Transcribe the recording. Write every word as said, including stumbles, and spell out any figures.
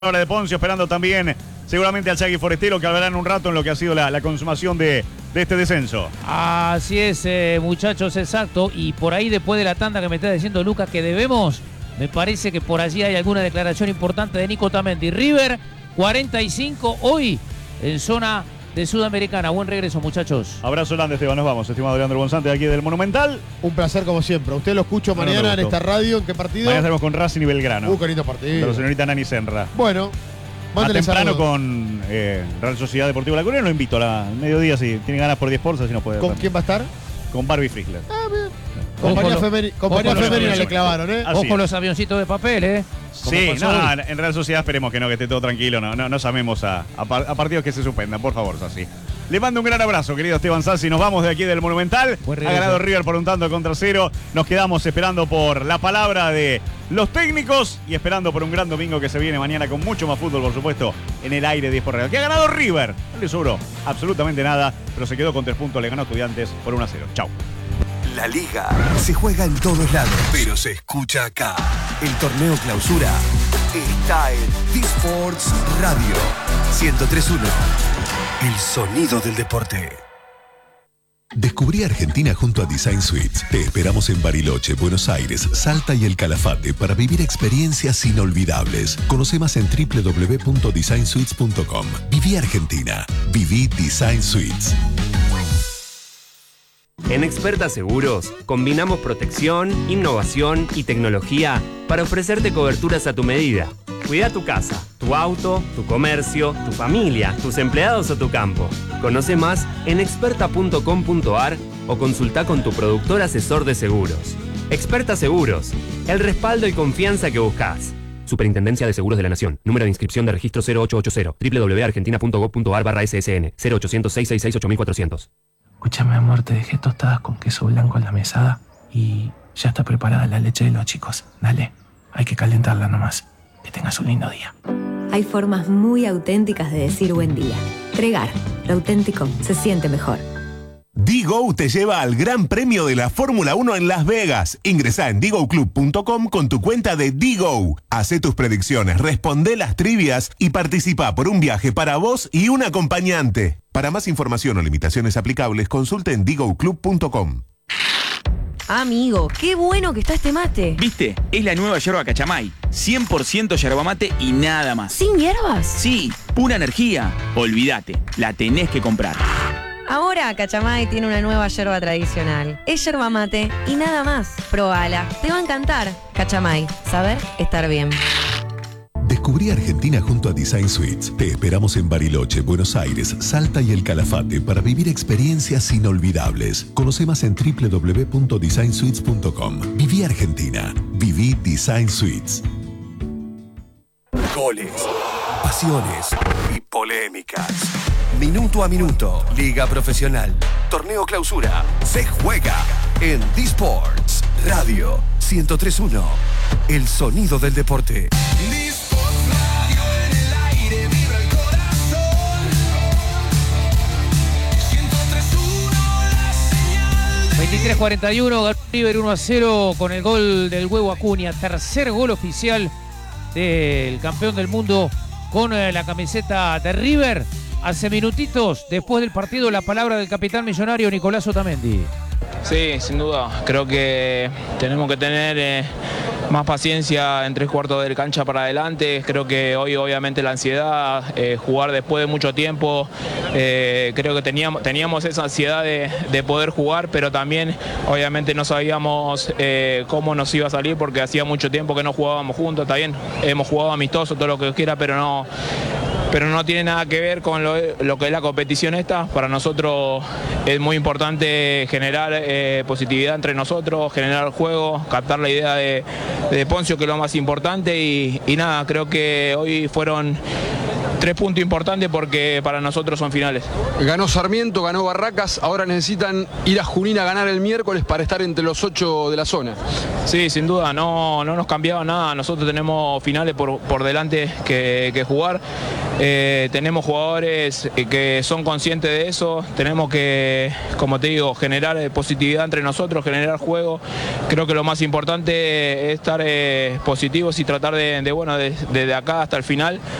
Ahora de Poncio, esperando también seguramente al Chagui Forestero, que hablarán un rato en lo que ha sido la, la consumación de, de este descenso. Así es, eh, muchachos, exacto. Y por ahí, después de la tanda que me está diciendo Lucas que debemos, me parece que por allí hay alguna declaración importante de Nico Otamendi. River, cuarenta y cinco hoy en zona de Sudamericana. Buen regreso, muchachos. Abrazo grande, Esteban. Nos vamos, estimado Leandro González, de aquí del Monumental. Un placer como siempre. Usted lo escucho no, mañana no en esta radio. ¿En qué partido? Mañana estaremos con Racing y Belgrano. Uh, qué lindo partido. De la señorita Nani Senra. Bueno, más temprano saludos. con eh, Real Sociedad Deportiva La Coruña. Lo invito a la al mediodía si tiene ganas por diez bolsas, si no puede. ¿Con también. quién va a estar? Con Barbie Frischler. Ah, bien. Compañía, femeni compañía femenina le clavaron, ¿eh? Así Ojo es. Los avioncitos de papel, ¿eh? Sí, no, en Real Sociedad esperemos que no, que esté todo tranquilo. No, no, no llamemos a, a, a partidos que se suspendan, por favor, Sassi. Le mando un gran abrazo, querido Esteban Sassi. Nos vamos de aquí del Monumental. Ha ganado River por un tanto contra cero. Nos quedamos esperando por la palabra de los técnicos y esperando por un gran domingo que se viene mañana con mucho más fútbol, por supuesto, en el aire diez por Real. Que ha ganado River. No le sobró absolutamente nada, pero se quedó con tres puntos. Le ganó a Estudiantes por uno a cero. Chau. La Liga se juega en todos lados, pero se escucha acá. El torneo clausura está en D-Sports Radio ciento tres punto uno. El sonido del deporte. Descubrí Argentina junto a Design Suites. Te esperamos en Bariloche, Buenos Aires, Salta y El Calafate para vivir experiencias inolvidables. Conoce más en doble u doble u doble u punto design suites punto com. Viví Argentina. Viví Design Suites. En Experta Seguros, combinamos protección, innovación y tecnología para ofrecerte coberturas a tu medida. Cuida tu casa, tu auto, tu comercio, tu familia, tus empleados o tu campo. Conoce más en experta punto com punto ar o consulta con tu productor asesor de seguros. Experta Seguros, el respaldo y confianza que buscas. Superintendencia de Seguros de la Nación. Número de inscripción de registro cero ocho ocho cero. doble u doble u doble u punto argentina punto gob punto ar barra ese ese ene. cero ochocientos, seiscientos sesenta y seis, ocho mil cuatrocientos. Escúchame, amor, te dejé tostadas con queso blanco en la mesada y ya está preparada la leche de los chicos. Dale, hay que calentarla nomás. Que tengas un lindo día. Hay formas muy auténticas de decir buen día. Tregar, lo auténtico se siente mejor. Digo te lleva al Gran Premio de la Fórmula uno en Las Vegas. Ingresá en digo club punto com con tu cuenta de Digo. Hacé tus predicciones, responde las trivias y participa por un viaje para vos y un acompañante. Para más información o limitaciones aplicables, consulte en digo club punto com. Amigo, qué bueno que está este mate. ¿Viste? Es la nueva yerba Cachamay. cien por ciento yerba mate y nada más. ¿Sin hierbas? Sí, pura energía. Olvídate, la tenés que comprar. Ahora Cachamay tiene una nueva yerba tradicional. Es yerba mate y nada más. Probala, te va a encantar. Cachamay, saber estar bien. Descubrí Argentina junto a Design Suites. Te esperamos en Bariloche, Buenos Aires, Salta y El Calafate para vivir experiencias inolvidables. Conoce más en doble u doble u doble u punto design suites punto com. Viví Argentina. Viví Design Suites. Goles, pasiones y polémicas. Minuto a minuto. Liga Profesional. Torneo Clausura. Se juega en D-Sports Radio ciento tres punto uno. El sonido del deporte. veintitrés cuarenta y uno, ganó River uno a cero con el gol del Huevo Acuña. Tercer gol oficial del campeón del mundo con la camiseta de River. Hace minutitos, después del partido, la palabra del capitán millonario Nicolás Otamendi. Sí, sin duda. Creo que tenemos que tener eh, más paciencia en tres cuartos del cancha para adelante. Creo que hoy obviamente la ansiedad, eh, jugar después de mucho tiempo, eh, creo que teníamos, teníamos esa ansiedad de, de poder jugar, pero también obviamente no sabíamos eh, cómo nos iba a salir porque hacía mucho tiempo que no jugábamos juntos. También hemos jugado amistoso, todo lo que quiera, pero no... pero no tiene nada que ver con lo, lo que es la competición esta. Para nosotros es muy importante generar eh, positividad entre nosotros, generar juego, captar la idea de, de Poncio, que es lo más importante, y, y nada, creo que hoy fueron tres puntos importantes porque para nosotros son finales. Ganó Sarmiento, ganó Barracas, ahora necesitan ir a Junín a ganar el miércoles para estar entre los ocho de la zona. Sí, sin duda, no, no nos cambiaba nada. Nosotros tenemos finales por, por delante que, que jugar. Eh, tenemos jugadores que son conscientes de eso, tenemos que, como te digo, generar positividad entre nosotros, generar juego. Creo que lo más importante es estar eh, positivos y tratar de, de bueno, desde de, de acá hasta el final,